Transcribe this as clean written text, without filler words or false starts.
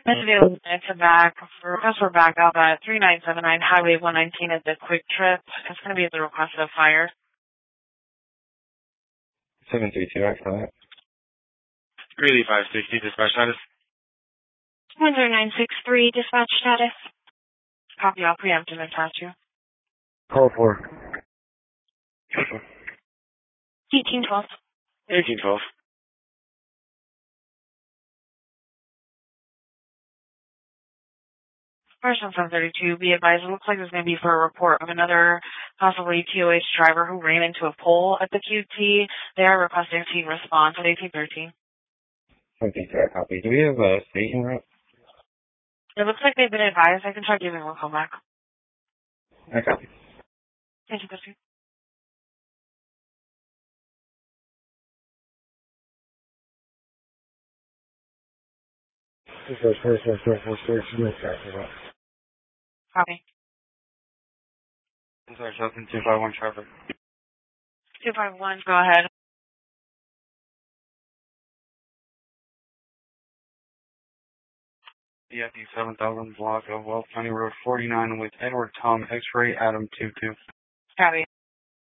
Available to back. Request for backup at 3979 Highway 119 at the Quick Trip. It's going to be at the request of fire. 732, X for that. Greeley 560, dispatch status. 10963, dispatch status. Copy all preemptive and attach you. Call for. 1812. 1812. Person 732, be advised, it looks like there's going to be for a report of another possibly TOH driver who ran into a pole at the QT. They are requesting team response at 1813. Okay, sir, copy. Do we have a station route? It looks like they've been advised. I can try giving them a call back. I copy. Thank you, Christine. Copy. I'm sorry, 251 traffic. 251, go ahead. DFD 7000 block of Wells County Road 49 with Edward Tom X-Ray Adam 22. Copy.